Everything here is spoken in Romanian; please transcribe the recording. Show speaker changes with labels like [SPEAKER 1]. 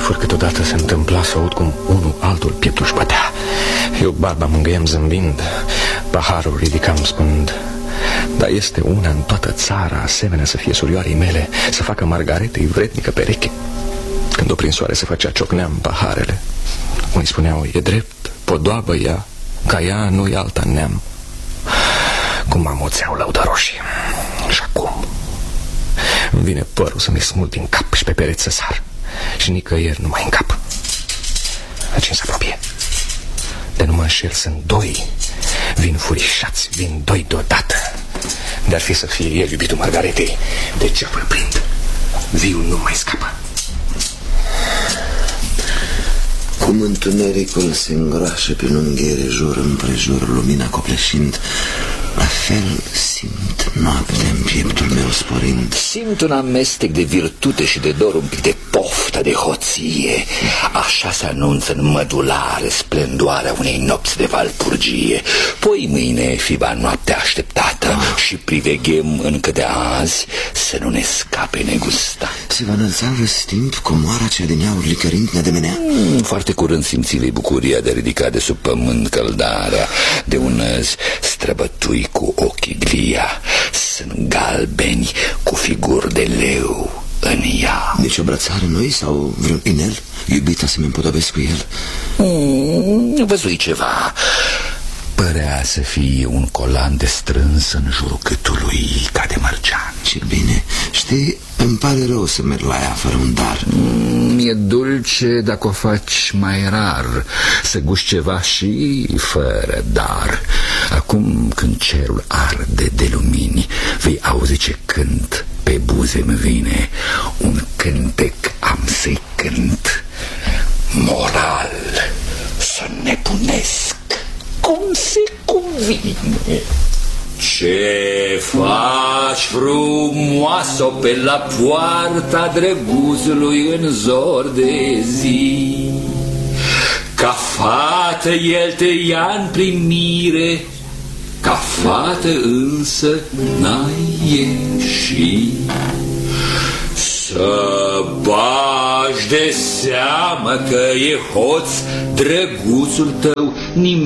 [SPEAKER 1] chefuri câteodată se întâmpla să aud cum unul altul pieptul își bătea. Eu barba mângâiam zâmbind, paharul ridicam spunând: dar este una în toată țara asemenea să fie surioarei mele, să facă Margaretei vrednică pereche. Când o prinsoare se făcea, ciocneam paharele. Unii spuneau: e drept, podoabă ea, ca ea nu-i alta neam. Cum mă amuțeau lăudăroșii. Și acum îmi vine părul să mi smult din cap și pe pereți să sar, și nicăieri nu mai în cap. La cine se apropie? De nu mă înșel, sunt doi. Vin furișați, vin doi deodată. De-ar fi să fie el iubitul Margaretei, de ceapă îl prind. Viul nu mai scapă.
[SPEAKER 2] Cum întunericul se îngroașă prin unghiere jur împrejur, lumina copleșind, la fel simt noaptea în pieptul meu sporind.
[SPEAKER 3] Simt un amestec de virtute și de dor, un pic de poftă de hoție. Așa se anunță în mădulare splendoarea unei nopți de valpurgie. Poi mâine fiba noaptea așteptată și priveghem încă de azi să nu ne scape negustat.
[SPEAKER 2] Se va înălța răstimp comoara cea din aur licărind neademenea?
[SPEAKER 3] Foarte curând simți-vei bucuria de a ridica de sub pământ căldarea, de unăzi străbătui cu ochii glia, sunt galbeni cu figuri de leu în ea.
[SPEAKER 2] Nici o brățară noi sau vreun inel iubita să mă împodobesc cu el?
[SPEAKER 3] Văzui ceva. Părea să fie un colan de strâns în jurul gâtului, ca de mărgean.
[SPEAKER 2] Ce bine. Știi, îmi pare rău să merg la ea fără un dar.
[SPEAKER 3] E dulce dacă o faci mai rar, să guși ceva și fără dar. Acum când cerul arde de lumini, vei auzi ce cânt pe buze-mi vine. Un cântec am să-i cânt, moral, să nebunesc cum se cuvine. Ce faci, frumoasă, pe la poarta drăguțului în zor de zi? Ca fată el te ia în primire, ca fată însă n-ai ieșit. Să bagi de seamă că e hoț drăguțul tău, nimic